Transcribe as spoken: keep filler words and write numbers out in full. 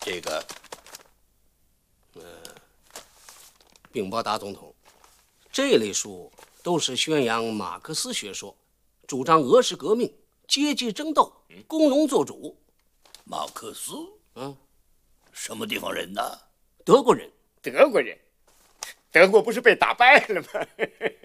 这个， 呃，禀报大总统，这类书都是宣扬马克思学说，主张俄式革命、阶级争斗、工农做主。 马克思， 嗯， 什么地方人呢？ 德国人。 德国人，德国不是被打败了吗？